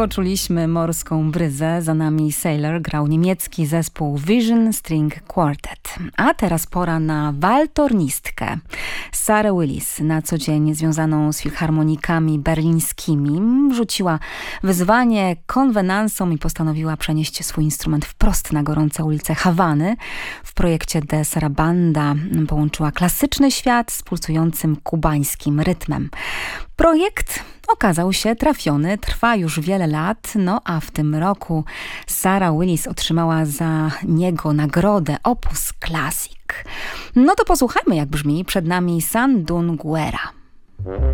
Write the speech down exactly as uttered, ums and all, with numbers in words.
poczuliśmy morską bryzę. Za nami Sailor grał niemiecki zespół Vision String Quartet. A teraz pora na waltornistkę. Sarah Willis, na co dzień związaną z filharmonikami berlińskimi, rzuciła wyzwanie konwenansom i postanowiła przenieść swój instrument wprost na gorące ulice Hawany. W projekcie De Sarabanda połączyła klasyczny świat z pulsującym kubańskim rytmem. Projekt okazał się trafiony, trwa już wiele lat, no a w tym roku Sarah Willis otrzymała za niego nagrodę Opus Classic. No to posłuchajmy, jak brzmi przed nami Sandunguera.